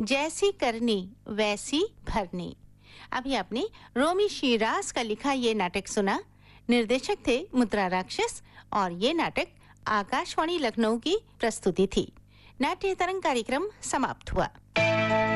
जैसी करनी वैसी भरनी। अभी आपने रोमी शिराज का लिखा ये नाटक सुना। निर्देशक थे मुद्रा राक्षस और ये नाटक आकाशवाणी लखनऊ की प्रस्तुति थी। नाट्य तरंग कार्यक्रम समाप्त हुआ।